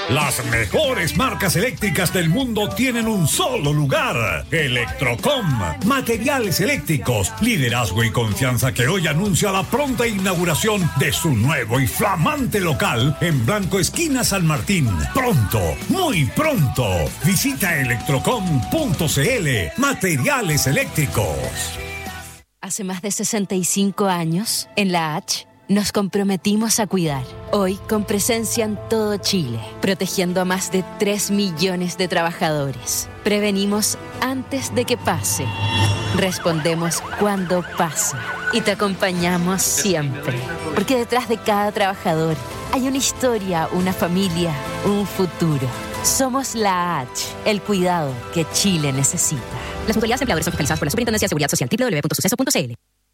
Las mejores marcas eléctricas del mundo tienen un solo lugar. Electrocom. Materiales eléctricos, liderazgo y confianza que hoy anuncia la pronta inauguración de su nuevo y flamante local en Blanco Esquina San Martín. Pronto, muy pronto. Visita electrocom.cl. Materiales eléctricos. Hace más de 65 años, en la H, nos comprometimos a cuidar. Hoy, con presencia en todo Chile, protegiendo a más de 3 millones de trabajadores. Prevenimos antes de que pase. Respondemos cuando pasa. Y te acompañamos siempre. Porque detrás de cada trabajador hay una historia, una familia, un futuro. Somos la H, el cuidado que Chile necesita. Las mutualidades empleadores son fiscalizadas por la Superintendencia de Seguridad Social. www.suceso.cl.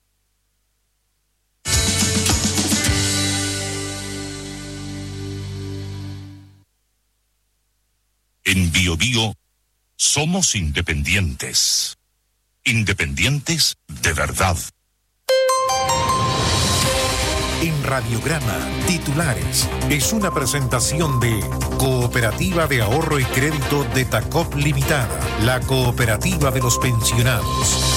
En Bio Bio somos independientes. Independientes de verdad. En Radiograma, titulares, es una presentación de Cooperativa de Ahorro y Crédito de Tacop Limitada, la cooperativa de los pensionados.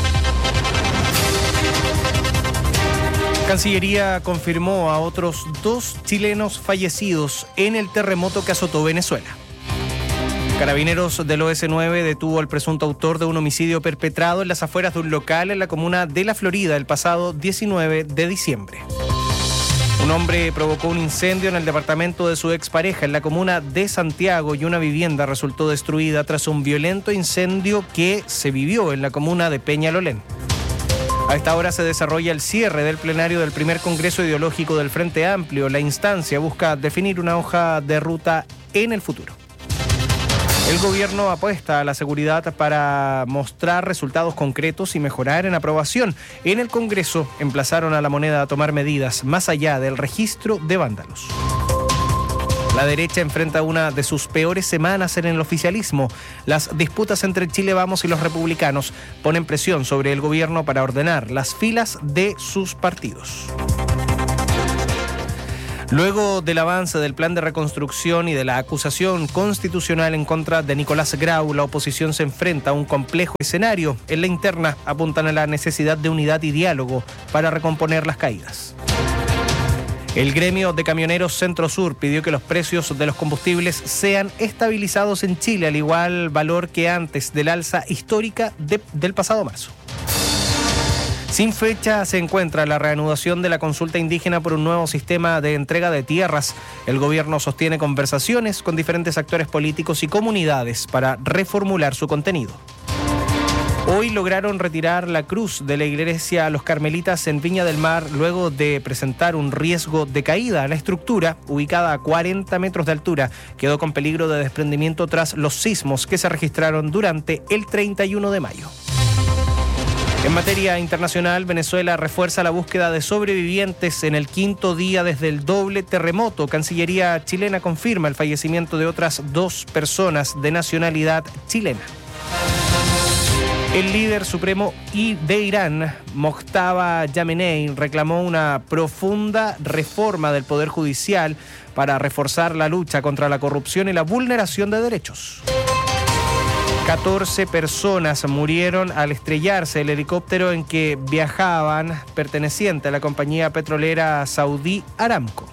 Cancillería confirmó a otros 2 chilenos fallecidos en el terremoto que azotó Venezuela. Carabineros del OS9 detuvo al presunto autor de un homicidio perpetrado en las afueras de un local en la comuna de La Florida el pasado 19 de diciembre. Un hombre provocó un incendio en el departamento de su expareja en la comuna de Santiago y una vivienda resultó destruida tras un violento incendio que se vivió en la comuna de Peñalolén. A esta hora se desarrolla el cierre del plenario del primer Congreso Ideológico del Frente Amplio. La instancia busca definir una hoja de ruta en el futuro. El gobierno apuesta a la seguridad para mostrar resultados concretos y mejorar en aprobación. En el Congreso emplazaron a la moneda a tomar medidas más allá del registro de vándalos. La derecha enfrenta una de sus peores semanas en el oficialismo. Las disputas entre Chile Vamos y los republicanos ponen presión sobre el gobierno para ordenar las filas de sus partidos. Luego del avance del plan de reconstrucción y de la acusación constitucional en contra de Nicolás Grau, la oposición se enfrenta a un complejo escenario. En la interna apuntan a la necesidad de unidad y diálogo para recomponer las caídas. El gremio de camioneros Centro Sur pidió que los precios de los combustibles sean estabilizados en Chile al igual valor que antes del alza histórica del pasado marzo. Sin fecha se encuentra la reanudación de la consulta indígena por un nuevo sistema de entrega de tierras. El gobierno sostiene conversaciones con diferentes actores políticos y comunidades para reformular su contenido. Hoy lograron retirar la cruz de la iglesia Los Carmelitas en Viña del Mar luego de presentar un riesgo de caída. La estructura, ubicada a 40 metros de altura, quedó con peligro de desprendimiento tras los sismos que se registraron durante el 31 de mayo. En materia internacional, Venezuela refuerza la búsqueda de sobrevivientes en el 5º día desde el doble terremoto. Cancillería chilena confirma el fallecimiento de otras 2 personas de nacionalidad chilena. El líder supremo de Irán, Mojtaba Khamenei, reclamó una profunda reforma del Poder Judicial para reforzar la lucha contra la corrupción y la vulneración de derechos. 14 personas murieron al estrellarse el helicóptero en que viajaban, perteneciente a la compañía petrolera saudí Aramco.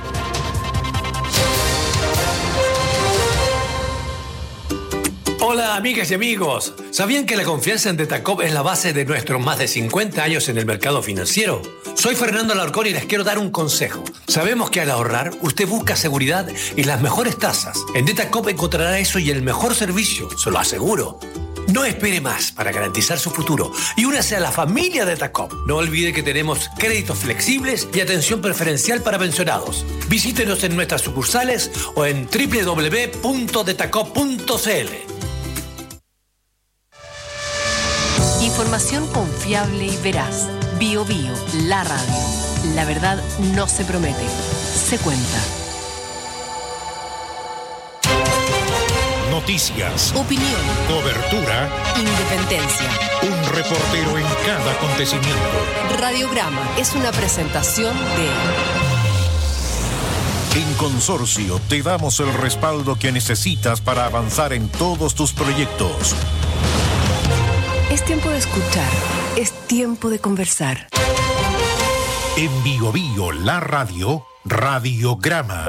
Hola amigas y amigos, ¿sabían que la confianza en Detacop es la base de nuestros más de 50 años en el mercado financiero? Soy Fernando Alarcón y les quiero dar un consejo. Sabemos que al ahorrar, usted busca seguridad y las mejores tasas. En Detacop encontrará eso y el mejor servicio, se lo aseguro. No espere más para garantizar su futuro y únase a la familia Detacop. No olvide que tenemos créditos flexibles y atención preferencial para pensionados. Visítenos en nuestras sucursales o en www.detacop.cl. Información confiable y veraz. Bio Bio, la radio. La verdad no se promete, se cuenta. Noticias, Opinión, cobertura, independencia. un reportero en cada acontecimiento. Radiograma es una presentación de En Consorcio te damos el respaldo que necesitas para avanzar en todos tus proyectos. Es tiempo de escuchar, es tiempo de conversar. En Biobío, la radio, Radiograma.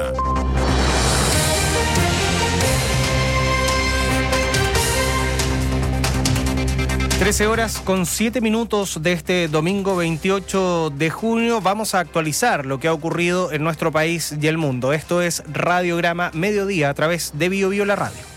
13:07 de este domingo 28 de junio. Vamos a actualizar lo que ha ocurrido en nuestro país y el mundo. Esto es Radiograma Mediodía a través de Biobío la radio.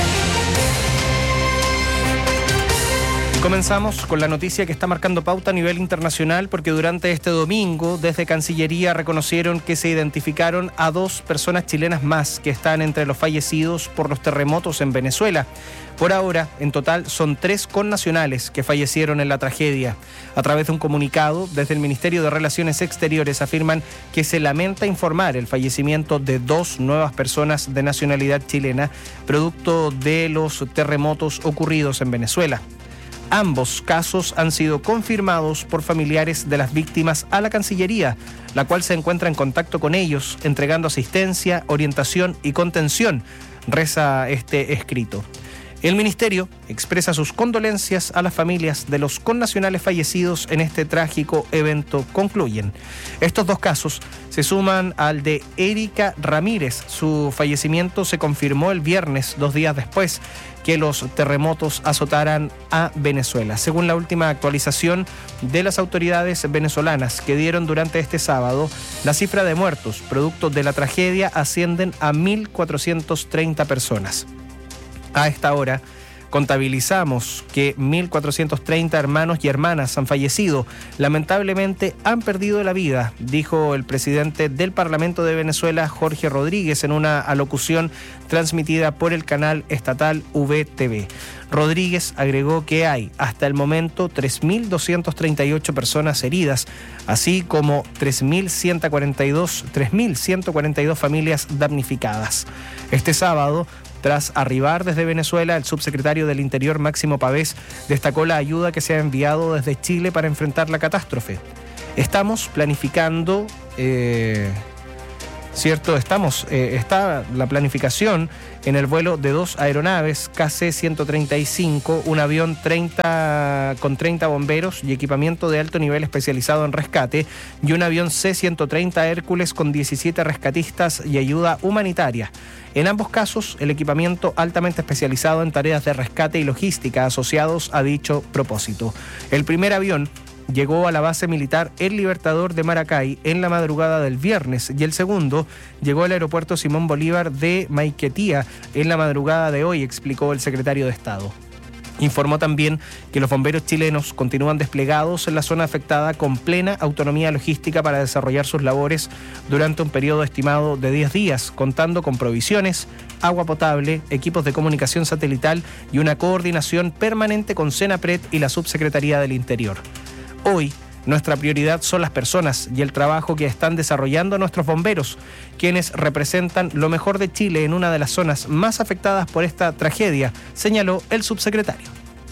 Comenzamos con la noticia que está marcando pauta a nivel internacional porque durante este domingo desde Cancillería reconocieron que se identificaron a 2 personas chilenas más que están entre los fallecidos por los terremotos en Venezuela. Por ahora, en total, son 3 connacionales que fallecieron en la tragedia. A través de un comunicado, desde el Ministerio de Relaciones Exteriores afirman que se lamenta informar el fallecimiento de 2 nuevas personas de nacionalidad chilena, producto de los terremotos ocurridos en Venezuela. Ambos casos han sido confirmados por familiares de las víctimas a la Cancillería, la cual se encuentra en contacto con ellos, entregando asistencia, orientación y contención, reza este escrito. El Ministerio expresa sus condolencias a las familias de los connacionales fallecidos en este trágico evento, concluyen. Estos 2 casos se suman al de Erika Ramírez. Su fallecimiento se confirmó el viernes, 2 días después que los terremotos azotaran a Venezuela. Según la última actualización de las autoridades venezolanas que dieron durante este sábado, la cifra de muertos producto de la tragedia ascienden a 1.430 personas. A esta hora contabilizamos que 1.430 hermanos y hermanas han fallecido. Lamentablemente han perdido la vida, dijo el presidente del Parlamento de Venezuela, Jorge Rodríguez, en una alocución transmitida por el canal estatal VTV. Rodríguez agregó que hay hasta el momento 3.238 personas heridas, así como 3.142 familias damnificadas. Este sábado, tras arribar desde Venezuela, el subsecretario del Interior, Máximo Pavés, destacó la ayuda que se ha enviado desde Chile para enfrentar la catástrofe. Estamos planificando, está la planificación en el vuelo de 2 aeronaves KC-135, un avión con 30 bomberos y equipamiento de alto nivel especializado en rescate, y un avión C-130 Hércules con 17 rescatistas y ayuda humanitaria. En ambos casos, el equipamiento altamente especializado en tareas de rescate y logística asociados a dicho propósito. El primer avión llegó a la base militar El Libertador de Maracay en la madrugada del viernes y el segundo llegó al aeropuerto Simón Bolívar de Maiquetía en la madrugada de hoy, explicó el secretario de Estado. Informó también que los bomberos chilenos continúan desplegados en la zona afectada con plena autonomía logística para desarrollar sus labores durante un periodo estimado de 10 días, contando con provisiones, agua potable, equipos de comunicación satelital y una coordinación permanente con Senapred y la Subsecretaría del Interior. Hoy, nuestra prioridad son las personas y el trabajo que están desarrollando nuestros bomberos, quienes representan lo mejor de Chile en una de las zonas más afectadas por esta tragedia, señaló el subsecretario.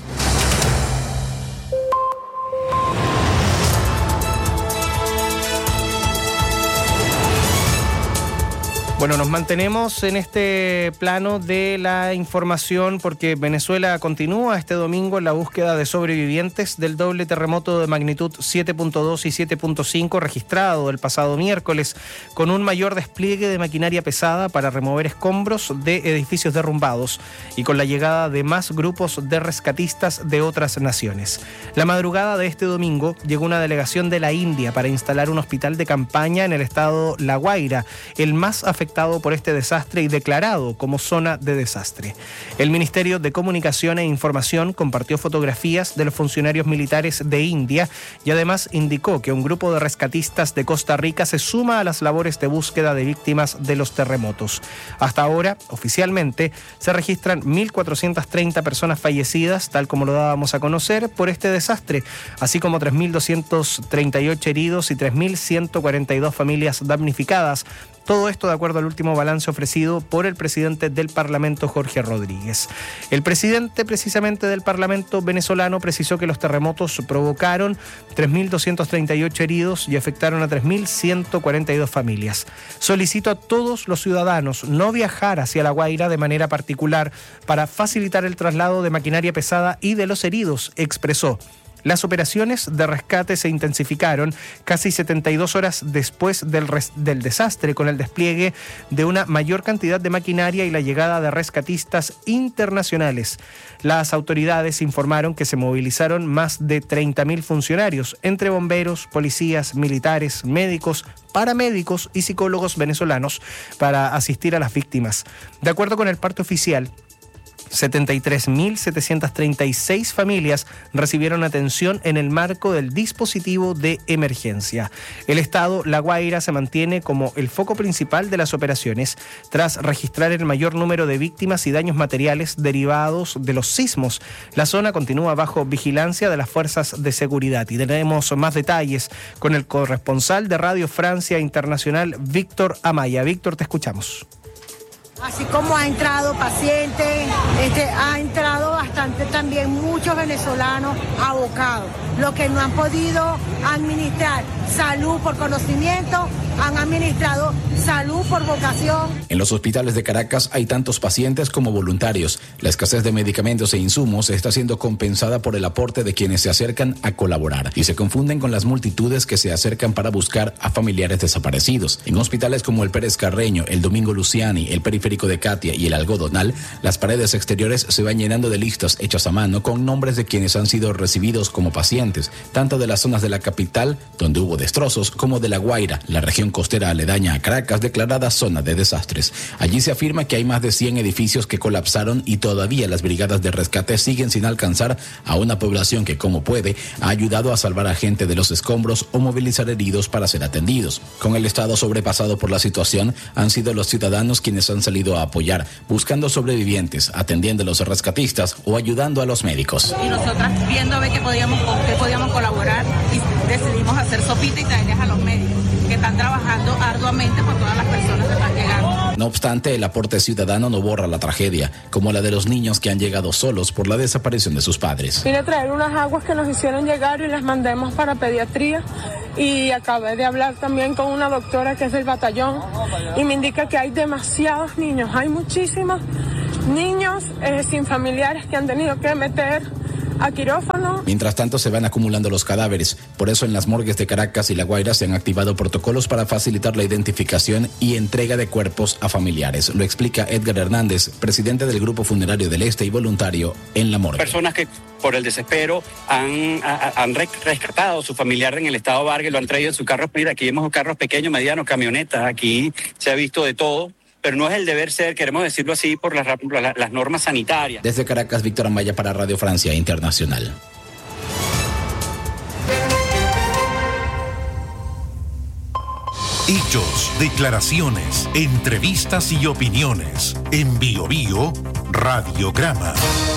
Bueno, nos mantenemos en este plano de la información porque Venezuela continúa este domingo en la búsqueda de sobrevivientes del doble terremoto de magnitud 7.2 y 7.5 registrado el pasado miércoles, con un mayor despliegue de maquinaria pesada para remover escombros de edificios derrumbados y con la llegada de más grupos de rescatistas de otras naciones. La madrugada de este domingo llegó una delegación de la India para instalar un hospital de campaña en el estado La Guaira, el más afectado por este desastre y declarado como zona de desastre. El Ministerio de Comunicación e Información compartió fotografías de los funcionarios militares de India y además indicó que un grupo de rescatistas de Costa Rica se suma a las labores de búsqueda de víctimas de los terremotos. Hasta ahora, oficialmente, se registran 1.430 personas fallecidas, tal como lo dábamos a conocer, por este desastre, así como 3.238 heridos y 3.142 familias damnificadas. Todo esto de acuerdo al último balance ofrecido por el presidente del Parlamento, Jorge Rodríguez. El presidente precisamente del Parlamento venezolano precisó que los terremotos provocaron 3.238 heridos y afectaron a 3.142 familias. Solicito a todos los ciudadanos no viajar hacia La Guaira de manera particular para facilitar el traslado de maquinaria pesada y de los heridos, expresó. Las operaciones de rescate se intensificaron casi 72 horas después del desastre, con el despliegue de una mayor cantidad de maquinaria y la llegada de rescatistas internacionales. Las autoridades informaron que se movilizaron más de 30.000 funcionarios, entre bomberos, policías, militares, médicos, paramédicos y psicólogos venezolanos, para asistir a las víctimas. De acuerdo con el parte oficial, 73.736 familias recibieron atención en el marco del dispositivo de emergencia. El estado La Guaira se mantiene como el foco principal de las operaciones tras registrar el mayor número de víctimas y daños materiales derivados de los sismos. La zona continúa bajo vigilancia de las fuerzas de seguridad y tenemos más detalles con el corresponsal de Radio Francia Internacional, Víctor Amaya. Víctor, te escuchamos. Así como ha entrado pacientes, ha entrado bastante también muchos venezolanos abocados, los que no han podido administrar salud por conocimiento, han administrado salud por vocación. En los hospitales de Caracas hay tantos pacientes como voluntarios. La escasez de medicamentos e insumos está siendo compensada por el aporte de quienes se acercan a colaborar y se confunden con las multitudes que se acercan para buscar a familiares desaparecidos. En hospitales como el Pérez Carreño, el Domingo Luciani, el Periférico de Catia y el Algodonal, las paredes exteriores se van llenando de listas hechas a mano con nombres de quienes han sido recibidos como pacientes, tanto de las zonas de la capital, donde hubo destrozos, como de La Guaira, la región costera aledaña a Caracas, declarada zona de desastres. Allí se afirma que hay más de 100 edificios que colapsaron y todavía las brigadas de rescate siguen sin alcanzar a una población que, como puede, ha ayudado a salvar a gente de los escombros o movilizar heridos para ser atendidos. Con el estado sobrepasado por la situación, han sido los ciudadanos quienes han salido a apoyar, buscando sobrevivientes, atendiendo a los rescatistas o ayudando a los médicos. Y nosotras viendo a ver qué podíamos colaborar y decidimos hacer sopita y traerles a los médicos que están trabajando arduamente por todas las personas que están llegando. No obstante, el aporte ciudadano no borra la tragedia, como la de los niños que han llegado solos por la desaparición de sus padres. Vine a traer unas aguas que nos hicieron llegar y las mandamos para pediatría, y acabé de hablar también con una doctora que es del batallón y me indica que hay demasiados niños, hay muchísimos niños sin familiares que han tenido que meter a quirófano. Mientras tanto, se van acumulando los cadáveres. Por eso, en las morgues de Caracas y La Guaira se han activado protocolos para facilitar la identificación y entrega de cuerpos a familiares. Lo explica Edgar Hernández, presidente del Grupo Funerario del Este y voluntario en la morgue. Personas que por el desespero han rescatado a su familiar en el estado Vargas, lo han traído en sus carros. Mira, aquí vemos carros pequeños, medianos, camionetas. Aquí se ha visto de todo. Pero no es el deber ser, queremos decirlo así, por las normas sanitarias. Desde Caracas, Víctor Amaya para Radio Francia Internacional. Hechos, declaraciones, entrevistas y opiniones. En Bio Bio, Radiograma.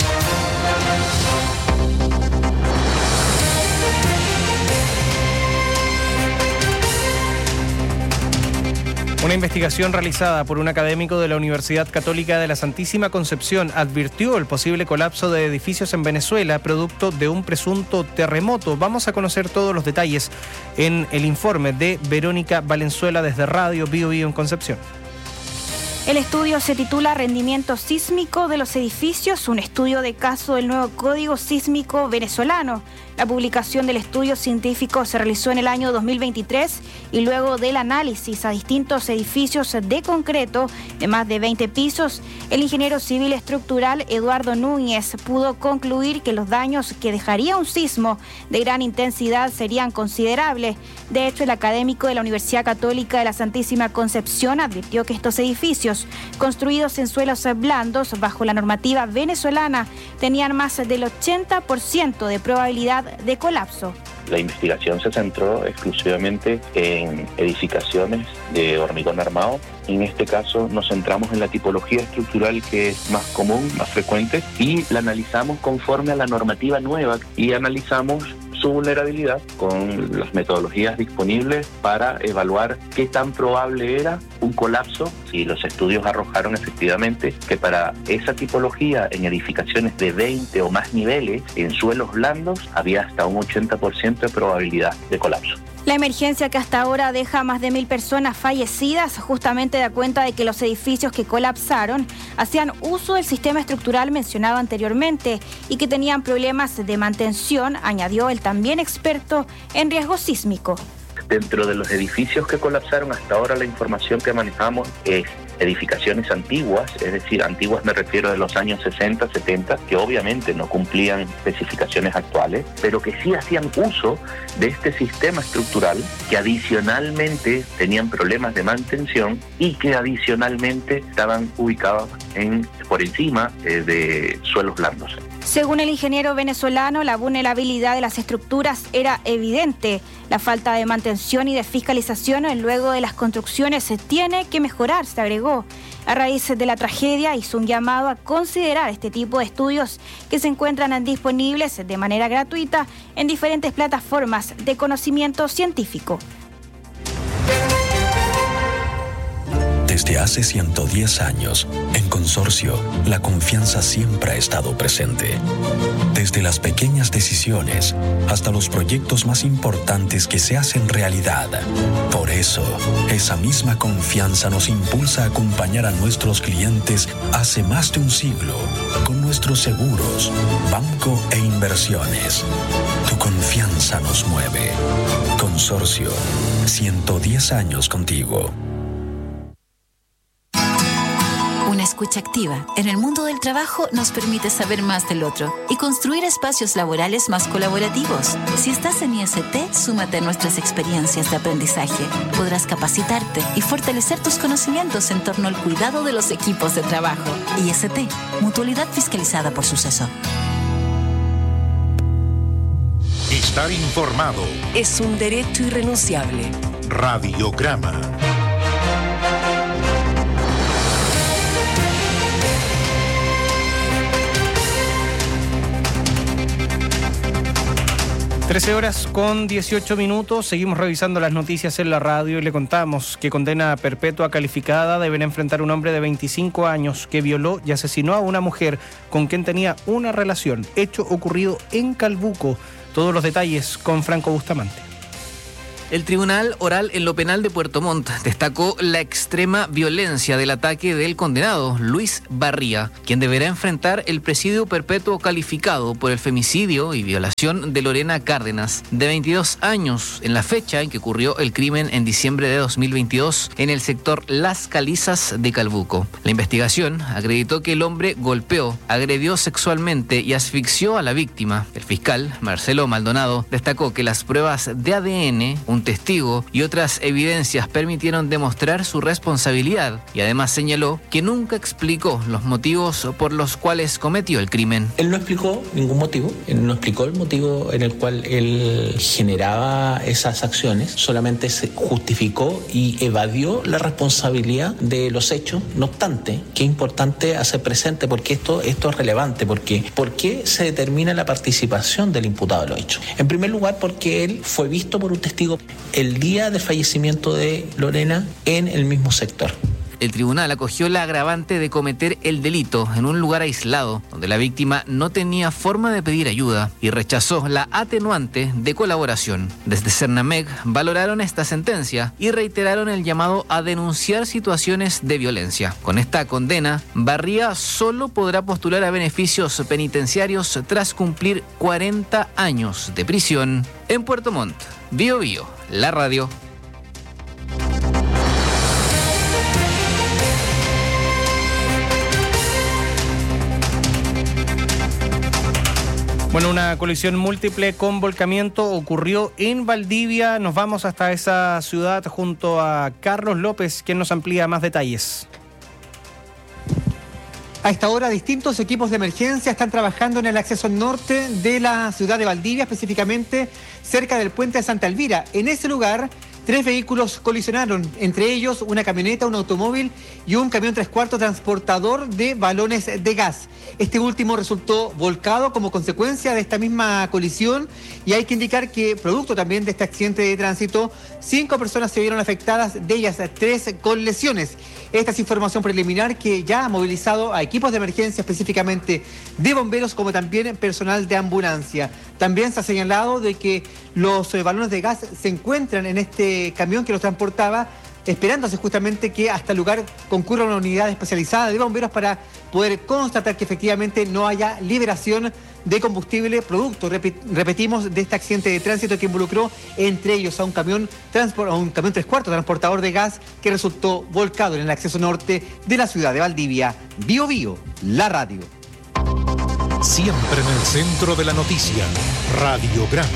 Una investigación realizada por un académico de la Universidad Católica de la Santísima Concepción advirtió el posible colapso de edificios en Venezuela producto de un presunto terremoto. Vamos a conocer todos los detalles en el informe de Verónica Valenzuela desde Radio Bio Bio en Concepción. El estudio se titula Rendimiento sísmico de los edificios, un estudio de caso del nuevo Código Sísmico venezolano. La publicación del estudio científico se realizó en el año 2023 y luego del análisis a distintos edificios de concreto de más de 20 pisos, el ingeniero civil estructural Eduardo Núñez pudo concluir que los daños que dejaría un sismo de gran intensidad serían considerables. De hecho, el académico de la Universidad Católica de la Santísima Concepción advirtió que estos edificios, construidos en suelos blandos bajo la normativa venezolana, tenían más del 80% de probabilidad de colapso. La investigación se centró exclusivamente en edificaciones de hormigón armado. En este caso nos centramos en la tipología estructural que es más común, más frecuente, y la analizamos conforme a la normativa nueva y analizamos su vulnerabilidad con las metodologías disponibles para evaluar qué tan probable era un colapso, y los estudios arrojaron efectivamente que para esa tipología en edificaciones de 20 o más niveles, en suelos blandos, había hasta un 80% de probabilidad de colapso. La emergencia que hasta ahora deja a más de 1.000 personas fallecidas justamente da cuenta de que los edificios que colapsaron hacían uso del sistema estructural mencionado anteriormente y que tenían problemas de mantención, añadió el también experto en riesgo sísmico. Dentro de los edificios que colapsaron, hasta ahora la información que manejamos es edificaciones antiguas, es decir, antiguas me refiero de los años 60, 70, que obviamente no cumplían especificaciones actuales, pero que sí hacían uso de este sistema estructural, que adicionalmente tenían problemas de mantención y que adicionalmente estaban ubicados por encima de suelos blandos. Según el ingeniero venezolano, la vulnerabilidad de las estructuras era evidente. La falta de mantención y de fiscalización luego de las construcciones se tiene que mejorar, se agregó. A raíz de la tragedia hizo un llamado a considerar este tipo de estudios que se encuentran disponibles de manera gratuita en diferentes plataformas de conocimiento científico. Desde hace 110 años, en Consorcio, la confianza siempre ha estado presente. Desde las pequeñas decisiones hasta los proyectos más importantes que se hacen realidad. Por eso, esa misma confianza nos impulsa a acompañar a nuestros clientes hace más de un siglo con nuestros seguros, banco e inversiones. Tu confianza nos mueve. Consorcio, 110 años contigo. Una escucha activa en el mundo del trabajo nos permite saber más del otro y construir espacios laborales más colaborativos. Si estás en IST, súmate a nuestras experiencias de aprendizaje. Podrás capacitarte y fortalecer tus conocimientos en torno al cuidado de los equipos de trabajo. IST, Mutualidad fiscalizada por Suceso. Estar informado es un derecho irrenunciable. Radiograma. (13:18). Seguimos revisando las noticias en la radio y le contamos que condena perpetua calificada deberá enfrentar un hombre de 25 años que violó y asesinó a una mujer con quien tenía una relación. Hecho ocurrido en Calbuco. Todos los detalles con Franco Bustamante. El Tribunal Oral en lo Penal de Puerto Montt destacó la extrema violencia del ataque del condenado Luis Barría, quien deberá enfrentar el presidio perpetuo calificado por el femicidio y violación de Lorena Cárdenas, de 22 años, en la fecha en que ocurrió el crimen en diciembre de 2022 en el sector Las Calizas de Calbuco. La investigación acreditó que el hombre golpeó, agredió sexualmente y asfixió a la víctima. El fiscal, Marcelo Maldonado, destacó que las pruebas de ADN, un testigo y otras evidencias permitieron demostrar su responsabilidad y además señaló que nunca explicó los motivos por los cuales cometió el crimen. Él no explicó ningún motivo, él no explicó el motivo en el cual él generaba esas acciones, solamente se justificó y evadió la responsabilidad de los hechos. No obstante, que es importante hacer presente porque esto es relevante, porque ¿por qué se determina la participación del imputado en los hechos? En primer lugar, porque él fue visto por un testigo el día del fallecimiento de Lorena en el mismo sector. El tribunal acogió la agravante de cometer el delito en un lugar aislado, donde la víctima no tenía forma de pedir ayuda, y rechazó la atenuante de colaboración. Desde Cernamec valoraron esta sentencia y reiteraron el llamado a denunciar situaciones de violencia. Con esta condena, Barría solo podrá postular a beneficios penitenciarios tras cumplir 40 años de prisión. En Puerto Montt, Bío Bío, la radio. Bueno, una colisión múltiple con volcamiento ocurrió en Valdivia. Nos vamos hasta esa ciudad junto a Carlos López, quien nos amplía más detalles. A esta hora, distintos equipos de emergencia están trabajando en el acceso norte de la ciudad de Valdivia, específicamente cerca del puente de Santa Elvira. En ese lugar 3 vehículos colisionaron, entre ellos una camioneta, un automóvil y un camión 3/4 transportador de balones de gas. Este último resultó volcado como consecuencia de esta misma colisión y hay que indicar que, producto también de este accidente de tránsito, 5 personas se vieron afectadas, de ellas 3 con lesiones. Esta es información preliminar que ya ha movilizado a equipos de emergencia, específicamente de bomberos, como también personal de ambulancia. También se ha señalado de que los balones de gas se encuentran en este camión que los transportaba, esperándose justamente que hasta el lugar concurra una unidad especializada de bomberos para poder constatar que efectivamente no haya liberación de combustible producto, repetimos, de este accidente de tránsito que involucró entre ellos a un camión 3/4 transportador de gas que resultó volcado en el acceso norte de la ciudad de Valdivia. Bío Bío, la radio. Siempre en el centro de la noticia, Radiograma.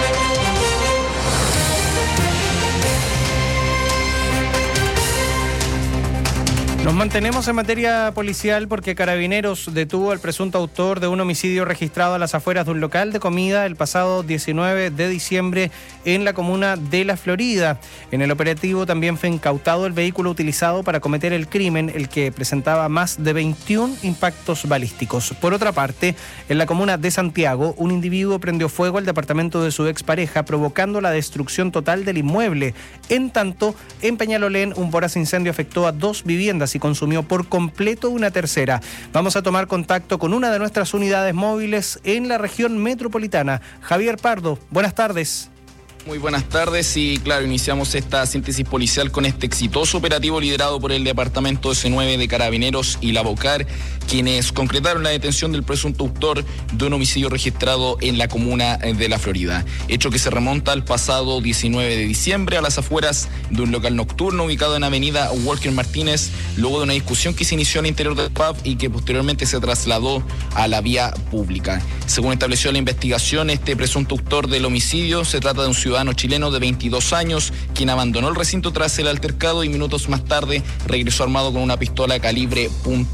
Nos mantenemos en materia policial porque Carabineros detuvo al presunto autor de un homicidio registrado a las afueras de un local de comida el pasado 19 de diciembre en la comuna de La Florida. En el operativo también fue incautado el vehículo utilizado para cometer el crimen, el que presentaba más de 21 impactos balísticos. Por otra parte, en la comuna de Santiago, un individuo prendió fuego al departamento de su expareja, provocando la destrucción total del inmueble. En tanto, en Peñalolén, un voraz incendio afectó a 2 viviendas y consumió por completo una tercera. Vamos a tomar contacto con una de nuestras unidades móviles en la región metropolitana. Javier Pardo, buenas tardes. Muy buenas tardes y claro, iniciamos esta síntesis policial con este exitoso operativo liderado por el Departamento S9 de Carabineros y la Bocar, quienes concretaron la detención del presunto autor de un homicidio registrado en la comuna de La Florida. Hecho que se remonta al pasado 19 de diciembre a las afueras de un local nocturno ubicado en avenida Walker Martínez, luego de una discusión que se inició al interior del pub y que posteriormente se trasladó a la vía pública. Según estableció la investigación, este presunto autor del homicidio se trata de un ciudadano chileno de 22 años, quien abandonó el recinto tras el altercado y minutos más tarde regresó armado con una pistola calibre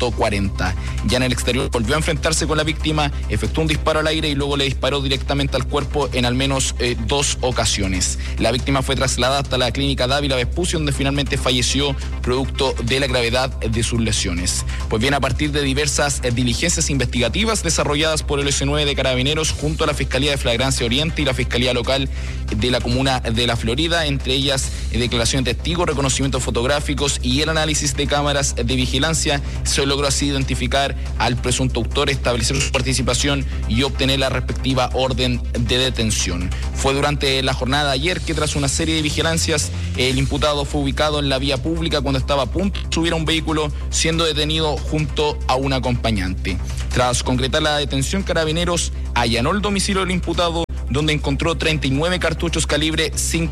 .40. Ya en el exterior volvió a enfrentarse con la víctima, efectuó un disparo al aire y luego le disparó directamente al cuerpo en al menos 2 ocasiones. La víctima fue trasladada hasta la clínica Dávila Vespucio, donde finalmente falleció producto de la gravedad de sus lesiones. Pues bien, a partir de diversas diligencias investigativas desarrolladas por el S9 de Carabineros junto a la Fiscalía de Flagrancia Oriente y la Fiscalía Local de la comuna de La Florida, entre ellas declaración de testigos, reconocimientos fotográficos y el análisis de cámaras de vigilancia, se logró así identificar al presunto autor, establecer su participación y obtener la respectiva orden de detención. Fue durante la jornada de ayer que, tras una serie de vigilancias, el imputado fue ubicado en la vía pública cuando estaba a punto de subir a un vehículo, siendo detenido junto a un acompañante. Tras concretar la detención, Carabineros allanó el domicilio del imputado, donde encontró 39 cartuchos calibre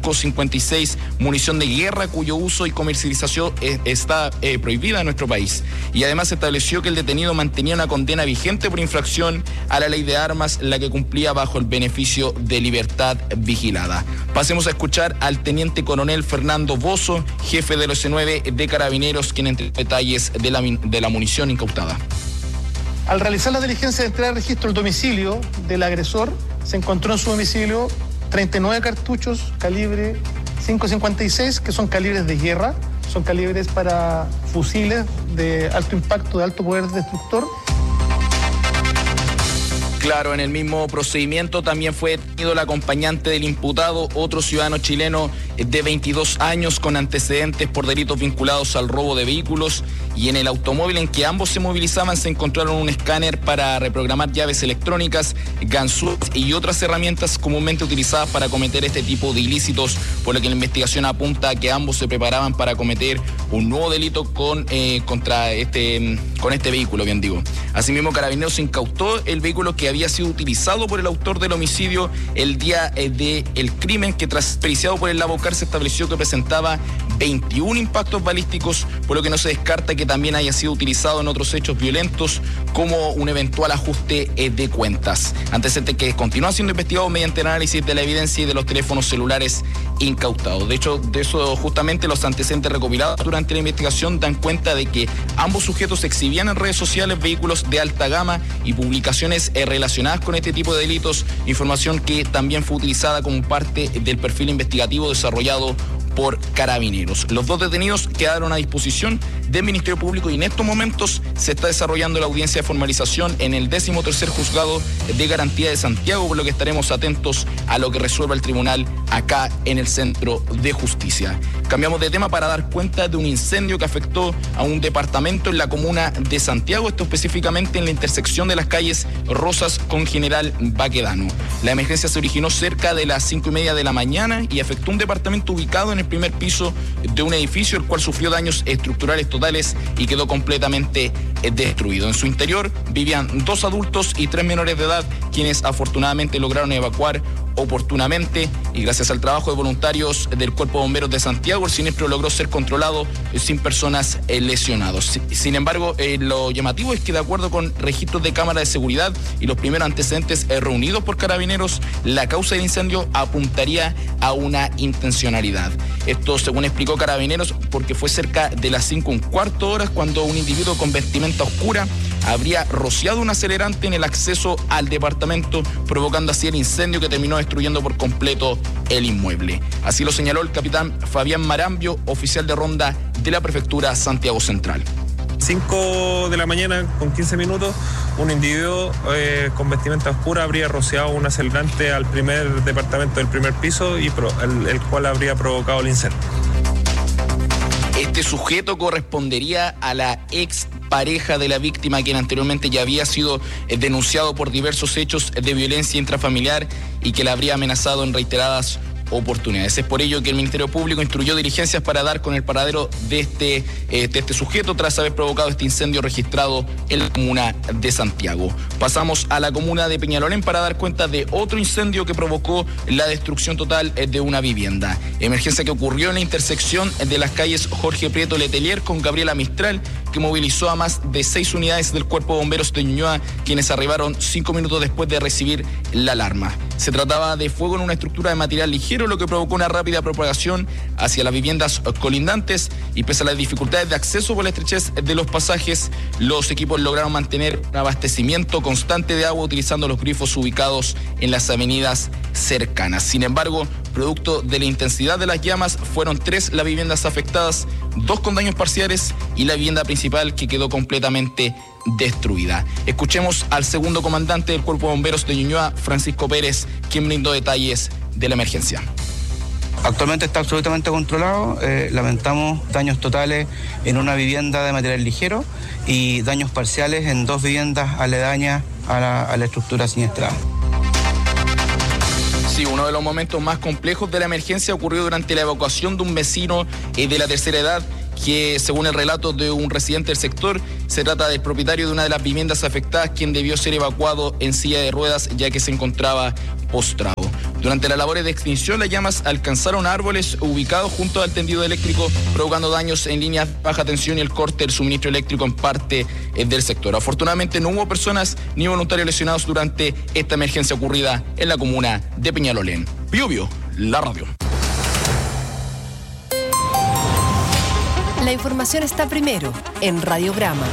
.556, munición de guerra cuyo uso y comercialización está prohibida en nuestro país. Y además estableció que el detenido mantenía una condena vigente por infracción a la ley de armas, la que cumplía bajo el beneficio de libertad vigilada. Pasemos a escuchar al teniente coronel Fernando Bozo, jefe del S9 de Carabineros, quien entre detalles de la munición incautada. Al realizar la diligencia de entrega de registro del domicilio del agresor, se encontró en su domicilio 39 cartuchos calibre .556, que son calibres de guerra, son calibres para fusiles de alto impacto, de alto poder destructor. Claro, en el mismo procedimiento también fue detenido el acompañante del imputado, otro ciudadano chileno de 22 años con antecedentes por delitos vinculados al robo de vehículos, y en el automóvil en que ambos se movilizaban se encontraron un escáner para reprogramar llaves electrónicas, ganzúas y otras herramientas comúnmente utilizadas para cometer este tipo de ilícitos, por lo que la investigación apunta a que ambos se preparaban para cometer un nuevo delito con este vehículo, bien digo. Asimismo, Carabineros incautó el vehículo que había sido utilizado por el autor del homicidio el día del crimen, que tras periciado por el Labocar se estableció que presentaba 21 impactos balísticos, por lo que no se descarta que también haya sido utilizado en otros hechos violentos como un eventual ajuste de cuentas. Antecedente que continúa siendo investigado mediante el análisis de la evidencia y de los teléfonos celulares incautados. De hecho, de eso justamente los antecedentes recopilados durante la investigación dan cuenta de que ambos sujetos exhibían en redes sociales vehículos de alta gama y publicaciones relacionadas con este tipo de delitos, información que también fue utilizada como parte del perfil investigativo desarrollado por Carabineros. Los 2 detenidos quedaron a disposición del Ministerio Público y en estos momentos se está desarrollando la audiencia de formalización en el 13º Juzgado de Garantía de Santiago, por lo que estaremos atentos a lo que resuelva el tribunal acá en el Centro de Justicia. Cambiamos de tema para dar cuenta de un incendio que afectó a un departamento en la comuna de Santiago, esto específicamente en la intersección de las calles Rosas con General Baquedano. La emergencia se originó cerca de las 5:30 de la mañana y afectó un departamento ubicado en el primer piso de un edificio, el cual sufrió daños estructurales totales y quedó completamente destruido. En su interior vivían 2 adultos y 3 menores de edad, quienes afortunadamente lograron evacuar oportunamente y gracias al trabajo de voluntarios del Cuerpo de Bomberos de Santiago, el siniestro logró ser controlado sin personas lesionados. Sin embargo, lo llamativo es que de acuerdo con registros de cámara de seguridad y los primeros antecedentes reunidos por Carabineros, la causa del incendio apuntaría a una intencionalidad. Esto, según explicó Carabineros, porque fue cerca de las 5:15 cuando un individuo con vestimenta oscura habría rociado un acelerante en el acceso al departamento, provocando así el incendio que terminó destruyendo por completo el inmueble. Así lo señaló el capitán Fabián Marambio, oficial de ronda de la Prefectura Santiago Central. 5 de la mañana con 15 minutos, un individuo con vestimenta oscura habría rociado un acelerante al primer departamento del primer piso y el cual habría provocado el incendio. Este sujeto correspondería a la ex pareja de la víctima, quien anteriormente ya había sido denunciado por diversos hechos de violencia intrafamiliar y que la habría amenazado en reiteradas oportunidades. Es por ello que el Ministerio Público instruyó diligencias para dar con el paradero de este sujeto tras haber provocado este incendio registrado en la comuna de Santiago. Pasamos a la comuna de Peñalolén para dar cuenta de otro incendio que provocó la destrucción total de una vivienda. Emergencia que ocurrió en la intersección de las calles Jorge Prieto Letelier con Gabriela Mistral, que movilizó a más de 6 unidades del Cuerpo de Bomberos de Ñuñoa, quienes arribaron 5 minutos después de recibir la alarma. Se trataba de fuego en una estructura de material ligero, lo que provocó una rápida propagación hacia las viviendas colindantes y pese a las dificultades de acceso por la estrechez de los pasajes, los equipos lograron mantener un abastecimiento constante de agua utilizando los grifos ubicados en las avenidas cercanas. Sin embargo, producto de la intensidad de las llamas, fueron 3 las viviendas afectadas, 2 con daños parciales y la vivienda principal que quedó completamente destruida. Escuchemos al segundo comandante del Cuerpo de Bomberos de Ñuñoa, Francisco Pérez, quien brindó detalles de la emergencia. Actualmente está absolutamente controlado. Lamentamos daños totales en una vivienda de material ligero y daños parciales en 2 viviendas aledañas a la estructura siniestrada. Sí, uno de los momentos más complejos de la emergencia ocurrió durante la evacuación de un vecino de la tercera edad, que según el relato de un residente del sector, se trata del propietario de una de las viviendas afectadas, quien debió ser evacuado en silla de ruedas ya que se encontraba postrado. Durante las labores de extinción, las llamas alcanzaron árboles ubicados junto al tendido eléctrico, provocando daños en líneas de baja tensión y el corte del suministro eléctrico en parte del sector. Afortunadamente no hubo personas ni voluntarios lesionados durante esta emergencia ocurrida en la comuna de Peñalolén. Biobío, la radio. La información está primero en Radiograma.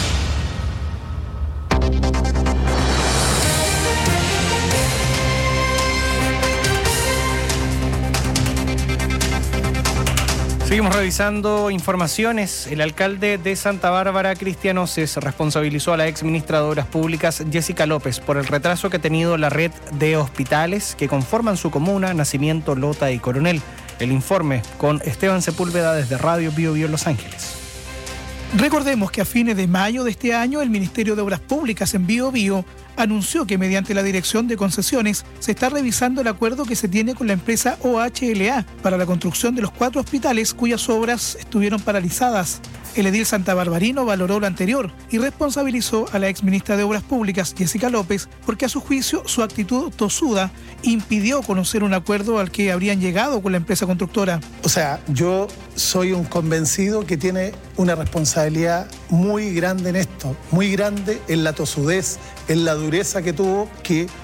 Seguimos revisando informaciones. El alcalde de Santa Bárbara, Cristian Oces, responsabilizó a la ex ministra de Obras Públicas, Jessica López, por el retraso que ha tenido la red de hospitales que conforman su comuna, Nacimiento, Lota y Coronel. El informe con Esteban Sepúlveda desde Radio Biobío Los Ángeles. Recordemos que a fines de mayo de este año el Ministerio de Obras Públicas en Biobío anunció que mediante la Dirección de Concesiones se está revisando el acuerdo que se tiene con la empresa OHLA para la construcción de los 4 hospitales cuyas obras estuvieron paralizadas. El edil santabarbarino valoró lo anterior y responsabilizó a la exministra de Obras Públicas, Jessica López, porque a su juicio su actitud tosuda impidió conocer un acuerdo al que habrían llegado con la empresa constructora. O sea, yo soy un convencido que tiene una responsabilidad muy grande en esto, muy grande en la tosudez, en la dureza que tuvo, que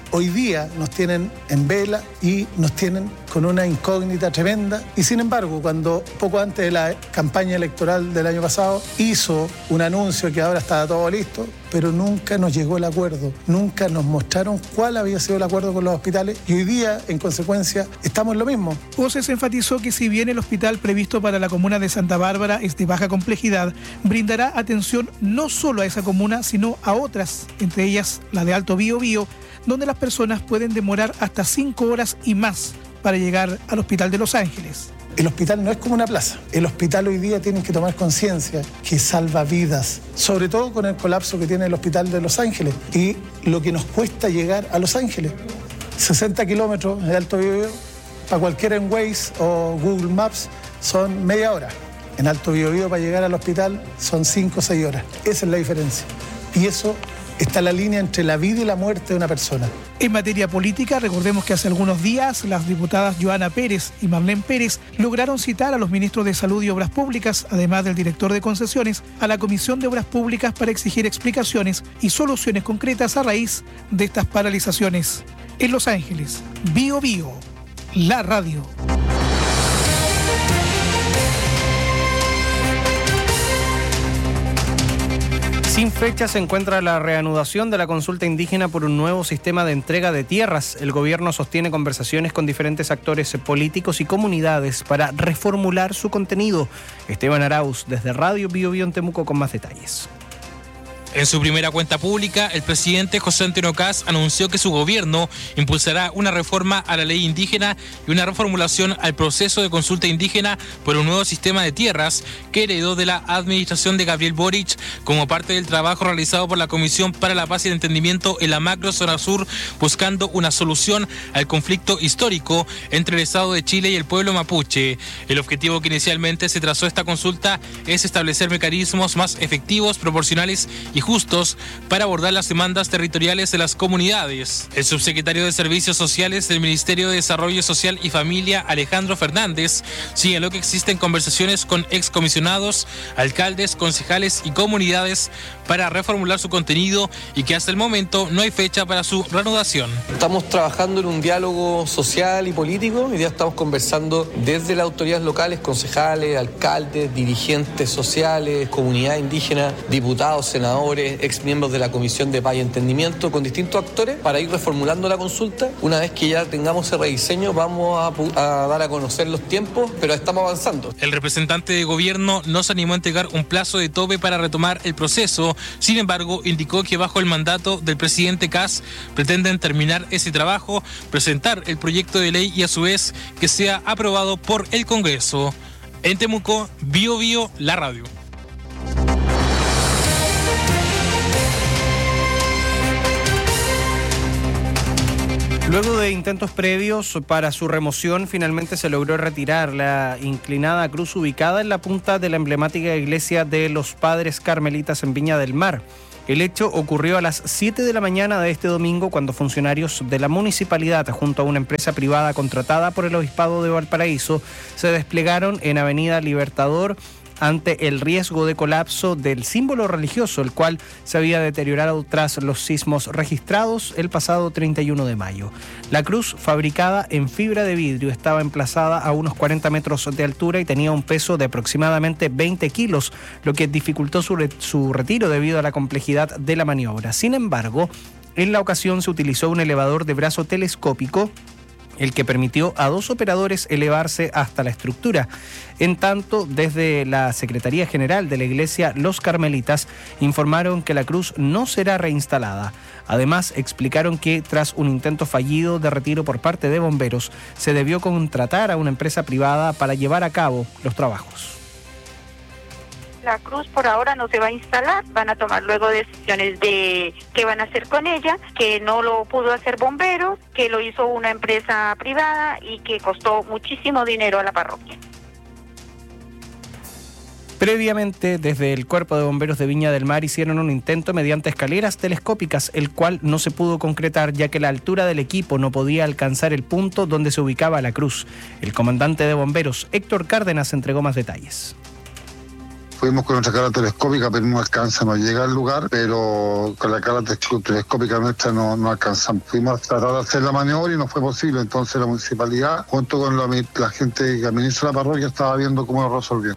hoy día nos tienen en vela y nos tienen con una incógnita tremenda. Y sin embargo, cuando poco antes de la campaña electoral del año pasado hizo un anuncio que ahora estaba todo listo, pero nunca nos llegó el acuerdo, nunca nos mostraron cuál había sido el acuerdo con los hospitales y hoy día, en consecuencia, estamos en lo mismo. Voces enfatizó que si bien el hospital previsto para la comuna de Santa Bárbara es de baja complejidad, brindará atención no solo a esa comuna, sino a otras, entre ellas la de Alto Biobío, donde las personas pueden demorar hasta 5 horas y más para llegar al Hospital de Los Ángeles. El hospital no es como una plaza. El hospital hoy día tiene que tomar conciencia que salva vidas, sobre todo con el colapso que tiene el Hospital de Los Ángeles y lo que nos cuesta llegar a Los Ángeles. 60 kilómetros de Alto Biobío, para cualquiera en Waze o Google Maps son media hora. En Alto Biobío para llegar al hospital son 5 o 6 horas. Esa es la diferencia. Y eso está la línea entre la vida y la muerte de una persona. En materia política, recordemos que hace algunos días las diputadas Joana Pérez y Marlene Pérez lograron citar a los ministros de Salud y Obras Públicas, además del director de concesiones, a la Comisión de Obras Públicas para exigir explicaciones y soluciones concretas a raíz de estas paralizaciones. En Los Ángeles, Bio Bio, la radio. Sin fecha se encuentra la reanudación de la consulta indígena por un nuevo sistema de entrega de tierras. El gobierno sostiene conversaciones con diferentes actores políticos y comunidades para reformular su contenido. Esteban Arauz, desde Radio Bio Bio en Temuco, con más detalles. En su primera cuenta pública, el presidente José Antonio Kast anunció que su gobierno impulsará una reforma a la ley indígena y una reformulación al proceso de consulta indígena por un nuevo sistema de tierras que heredó de la administración de Gabriel Boric como parte del trabajo realizado por la Comisión para la Paz y el Entendimiento en la macro zona sur, buscando una solución al conflicto histórico entre el Estado de Chile y el pueblo mapuche. El objetivo que inicialmente se trazó esta consulta es establecer mecanismos más efectivos, proporcionales y justos para abordar las demandas territoriales de las comunidades. El subsecretario de Servicios Sociales del Ministerio de Desarrollo Social y Familia, Alejandro Fernández, señaló que existen conversaciones con excomisionados, alcaldes, concejales y comunidades para reformular su contenido y que hasta el momento no hay fecha para su reanudación. Estamos trabajando en un diálogo social y político. Hoy día estamos conversando desde las autoridades locales, concejales, alcaldes, dirigentes sociales, comunidad indígena, diputados, senadores, ex miembros de la Comisión de Paz y Entendimiento, con distintos actores para ir reformulando la consulta. Una vez que ya tengamos ese rediseño, vamos a dar a conocer los tiempos, pero estamos avanzando. El representante de gobierno no se animó a entregar un plazo de tope para retomar el proceso. Sin embargo, indicó que bajo el mandato del presidente Kast pretenden terminar ese trabajo, presentar el proyecto de ley y a su vez que sea aprobado por el Congreso. En Temuco, Bio Bio, la radio. Luego de intentos previos para su remoción, finalmente se logró retirar la inclinada cruz ubicada en la punta de la emblemática iglesia de los Padres Carmelitas en Viña del Mar. El hecho ocurrió a las 7 de la mañana de este domingo, cuando funcionarios de la municipalidad, junto a una empresa privada contratada por el Obispado de Valparaíso, se desplegaron en Avenida Libertador ante el riesgo de colapso del símbolo religioso, el cual se había deteriorado tras los sismos registrados el pasado 31 de mayo. La cruz, fabricada en fibra de vidrio, estaba emplazada a unos 40 metros de altura y tenía un peso de aproximadamente 20 kilos, lo que dificultó su retiro debido a la complejidad de la maniobra. Sin embargo, en la ocasión se utilizó un elevador de brazo telescópico, el que permitió a 2 operadores elevarse hasta la estructura. En tanto, desde la Secretaría General de la Iglesia Los Carmelitas informaron que la cruz no será reinstalada. Además, explicaron que tras un intento fallido de retiro por parte de bomberos, se debió contratar a una empresa privada para llevar a cabo los trabajos. La cruz por ahora no se va a instalar, van a tomar luego decisiones de qué van a hacer con ella, que no lo pudo hacer bomberos, que lo hizo una empresa privada y que costó muchísimo dinero a la parroquia. Previamente, desde el Cuerpo de Bomberos de Viña del Mar hicieron un intento mediante escaleras telescópicas, el cual no se pudo concretar ya que la altura del equipo no podía alcanzar el punto donde se ubicaba la cruz. El comandante de bomberos, Héctor Cárdenas, entregó más detalles. Fuimos con nuestra cámara telescópica, pero no alcanza, no llega al lugar, pero con la cámara telescópica nuestra no alcanzamos. Fuimos a tratar de hacer la maniobra y no fue posible, entonces la municipalidad, junto con la gente que administra la parroquia, estaba viendo cómo lo resolvían.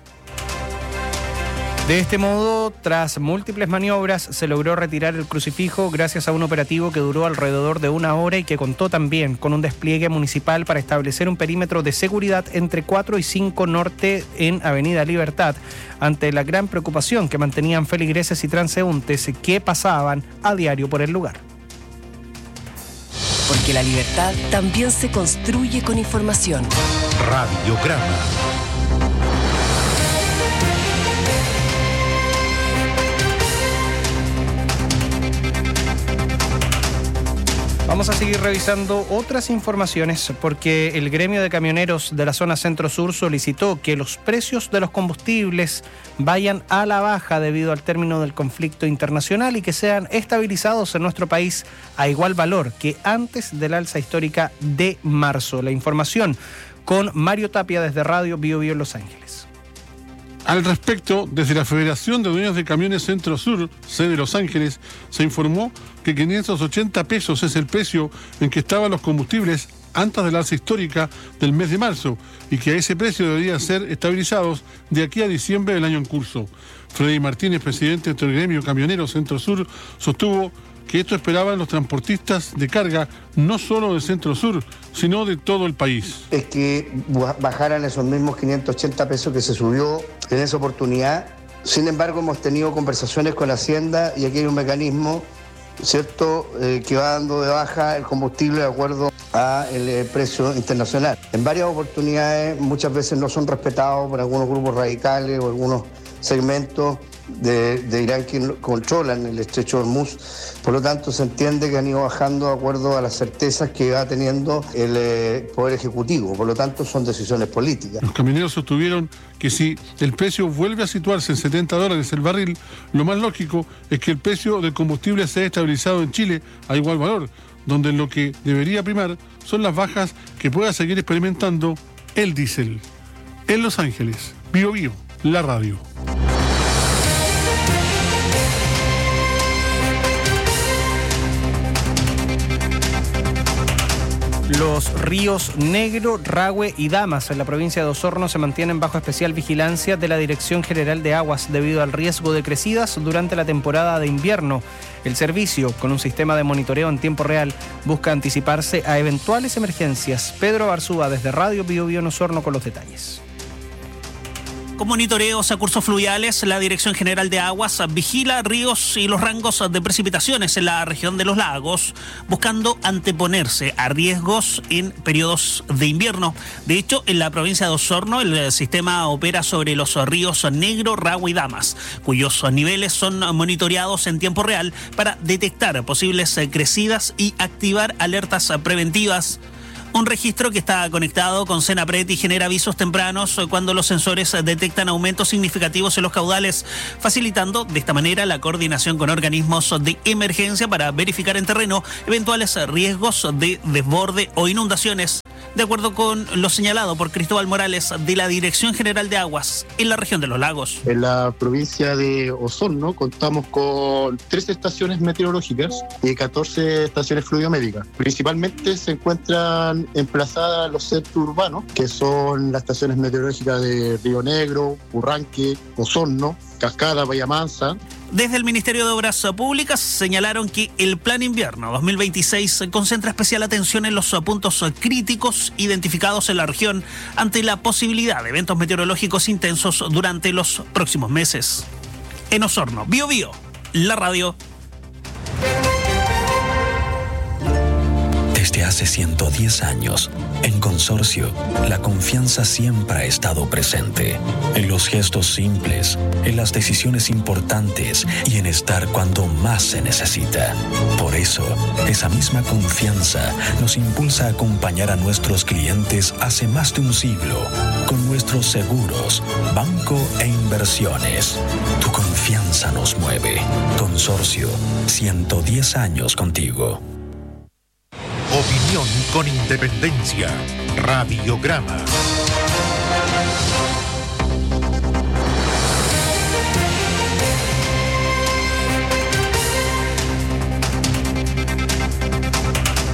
De este modo, tras múltiples maniobras, se logró retirar el crucifijo gracias a un operativo que duró alrededor de 1 hora y que contó también con un despliegue municipal para establecer un perímetro de seguridad entre 4 y 5 Norte en Avenida Libertad, ante la gran preocupación que mantenían feligreses y transeúntes que pasaban a diario por el lugar. Porque la libertad también se construye con información. Radiograma. Vamos a seguir revisando otras informaciones porque el gremio de camioneros de la zona centro-sur solicitó que los precios de los combustibles vayan a la baja debido al término del conflicto internacional y que sean estabilizados en nuestro país a igual valor que antes del alza histórica de marzo. La información con Mario Tapia desde Radio Bio Bio en Los Ángeles. Al respecto, desde la Federación de Dueños de Camiones Centro-Sur, sede Los Ángeles, se informó que 580 pesos es el precio en que estaban los combustibles antes de la alza histórica del mes de marzo y que a ese precio deberían ser estabilizados de aquí a diciembre del año en curso. Freddy Martínez, presidente del gremio Camionero Centro-Sur, sostuvo que esto esperaban los transportistas de carga, no solo del Centro-Sur, sino de todo el país. Es que bajaran esos mismos 580 pesos que se subió en esa oportunidad. Sin embargo, hemos tenido conversaciones con Hacienda y aquí hay un mecanismo, ¿cierto?, que va dando de baja el combustible de acuerdo al precio internacional. En varias oportunidades, muchas veces no son respetados por algunos grupos radicales o algunos segmentos de Irán que controlan el estrecho de Hormuz. Por lo tanto, se entiende que han ido bajando de acuerdo a las certezas que va teniendo el Poder Ejecutivo. Por lo tanto, son decisiones políticas. Los camioneros sostuvieron que si el precio vuelve a situarse en $70 el barril, lo más lógico es que el precio del combustible sea estabilizado en Chile a igual valor, donde lo que debería primar son las bajas que pueda seguir experimentando el diésel. En Los Ángeles, Bio Bio, la radio. Los ríos Negro, Rahue y Damas en la provincia de Osorno se mantienen bajo especial vigilancia de la Dirección General de Aguas debido al riesgo de crecidas durante la temporada de invierno. El servicio, con un sistema de monitoreo en tiempo real, busca anticiparse a eventuales emergencias. Pedro Barzúa desde Radio Bio Bio en Osorno con los detalles. Con monitoreos a cursos fluviales, la Dirección General de Aguas vigila ríos y los rangos de precipitaciones en la región de los lagos, buscando anteponerse a riesgos en periodos de invierno. De hecho, en la provincia de Osorno, el sistema opera sobre los ríos Negro, Rahue y Damas, cuyos niveles son monitoreados en tiempo real para detectar posibles crecidas y activar alertas preventivas. Un registro que está conectado con Senapred y genera avisos tempranos cuando los sensores detectan aumentos significativos en los caudales, facilitando de esta manera la coordinación con organismos de emergencia para verificar en terreno eventuales riesgos de desborde o inundaciones, de acuerdo con lo señalado por Cristóbal Morales de la Dirección General de Aguas en la región de los lagos. En la provincia de Osorno contamos con 13 estaciones meteorológicas y 14 estaciones fluviométricas. Principalmente se encuentran emplazadas los centros urbanos, que son las estaciones meteorológicas de Río Negro, Urranque, Osorno, Cascada, Bahía Mansa. Desde el Ministerio de Obras Públicas señalaron que el Plan Invierno 2026 concentra especial atención en los puntos críticos identificados en la región ante la posibilidad de eventos meteorológicos intensos durante los próximos meses. En Osorno, Bio Bio, la radio. Desde hace 110 años, en Consorcio, la confianza siempre ha estado presente. En los gestos simples, en las decisiones importantes y en estar cuando más se necesita. Por eso, esa misma confianza nos impulsa a acompañar a nuestros clientes hace más de un siglo con nuestros seguros, banco e inversiones. Tu confianza nos mueve. Consorcio, 110 años contigo. Opinión con independencia. Radiograma.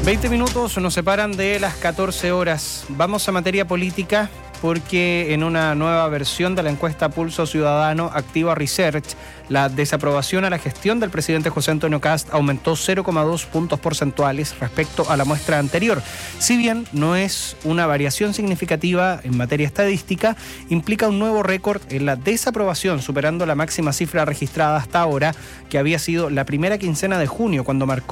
20 minutos nos separan de las 14 horas. Vamos a materia política porque en una nueva versión de la encuesta Pulso Ciudadano Activa Research, la desaprobación a la gestión del presidente José Antonio Kast aumentó 0,2 puntos porcentuales respecto a la muestra anterior. Si bien no es una variación significativa en materia estadística, implica un nuevo récord en la desaprobación, superando la máxima cifra registrada hasta ahora, que había sido la primera quincena de junio, cuando marcó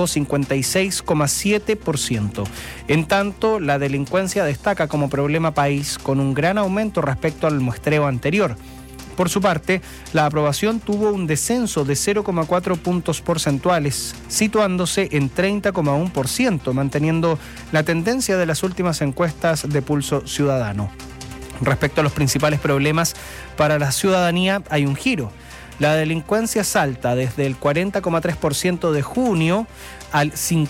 56,7%. En tanto, la delincuencia destaca como problema país, con un gran aumento respecto al muestreo anterior. Por su parte, la aprobación tuvo un descenso de 0,4 puntos porcentuales, situándose en 30,1%, manteniendo la tendencia de las últimas encuestas de Pulso Ciudadano. Respecto a los principales problemas para la ciudadanía, hay un giro. La delincuencia salta desde el 40,3% de junio al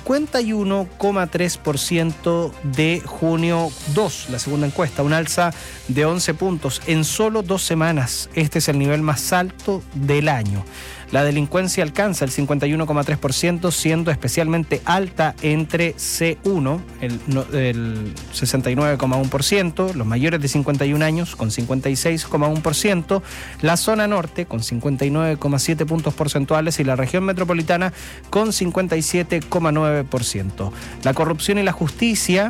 51,3% de junio 2, la segunda encuesta, un alza de 11 puntos en solo 2 semanas. Este es el nivel más alto del año. La delincuencia alcanza el 51,3%, siendo especialmente alta entre C1, el 69,1%, los mayores de 51 años con 56,1%, la zona norte con 59,7 puntos porcentuales y la región metropolitana con 57,9%. La corrupción, la justicia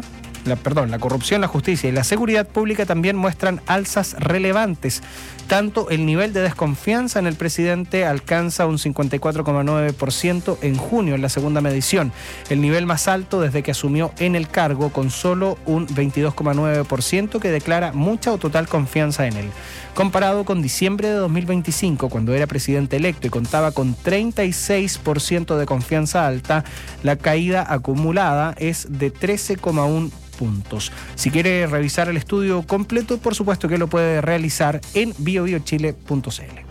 y la seguridad pública también muestran alzas relevantes. Tanto el nivel de desconfianza en el presidente alcanza un 54,9% en junio, en la segunda medición, el nivel más alto desde que asumió en el cargo, con solo un 22,9% que declara mucha o total confianza en él. Comparado con diciembre de 2025, cuando era presidente electo y contaba con 36% de confianza alta, la caída acumulada es de 13,1 puntos. Si quiere revisar el estudio completo, por supuesto que lo puede realizar en biobiochile.cl.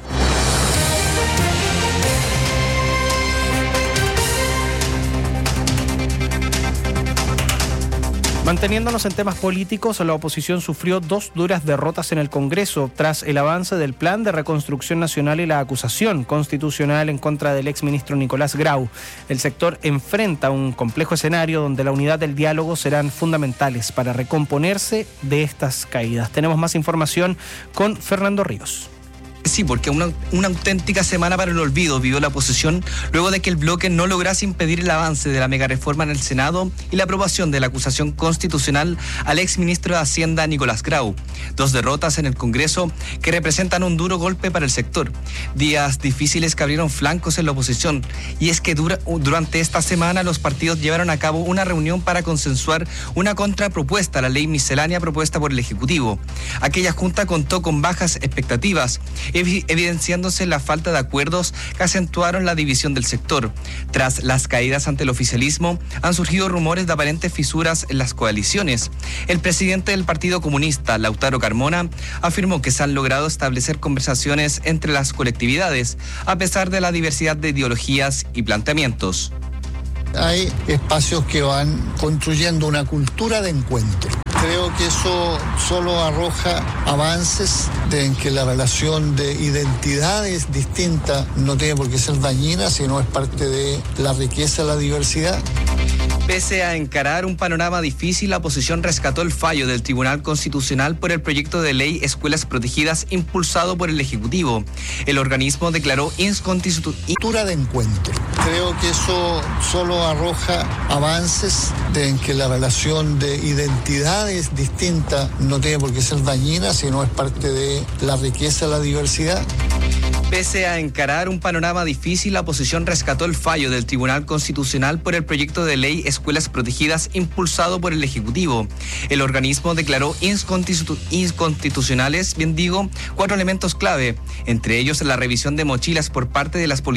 Manteniéndonos en temas políticos, la oposición sufrió 2 duras derrotas en el Congreso tras el avance del Plan de Reconstrucción Nacional y la acusación constitucional en contra del exministro Nicolás Grau. El sector enfrenta un complejo escenario donde la unidad del diálogo serán fundamentales para recomponerse de estas caídas. Tenemos más información con Fernando Ríos. Sí, porque una auténtica semana para el olvido vivió la oposición luego de que el bloque no lograse impedir el avance de la megareforma en el Senado y la aprobación de la acusación constitucional al exministro de Hacienda Nicolás Grau. 2 derrotas en el Congreso que representan un duro golpe para el sector. Días difíciles que abrieron flancos en la oposición, y es que durante esta semana los partidos llevaron a cabo una reunión para consensuar una contrapropuesta a la ley miscelánea propuesta por el Ejecutivo. Aquella junta contó con bajas expectativas, evidenciándose la falta de acuerdos que acentuaron la división del sector. Tras las caídas ante el oficialismo, han surgido rumores de aparentes fisuras en las coaliciones. El presidente del Partido Comunista, Lautaro Carmona, afirmó que se han logrado establecer conversaciones entre las colectividades, a pesar de la diversidad de ideologías y planteamientos. Hay espacios que van construyendo una cultura de encuentro. Creo que eso solo arroja avances en que la relación de identidades distintas no tiene por qué ser dañina, sino es parte de la riqueza de la diversidad. Pese a encarar un panorama difícil, la oposición rescató el fallo del Tribunal Constitucional por el proyecto de ley Escuelas Protegidas impulsado por el Ejecutivo. El organismo declaró cultura de encuentro. Creo que eso solo arroja avances en que la relación de identidades distintas no tiene por qué ser dañina, sino es parte de la riqueza de la diversidad. Pese a encarar un panorama difícil, la oposición rescató el fallo del Tribunal Constitucional por el proyecto de ley Escuelas Protegidas impulsado por el Ejecutivo. El organismo declaró inconstitucionales, 4 elementos clave, entre ellos la revisión de mochilas por parte de las policías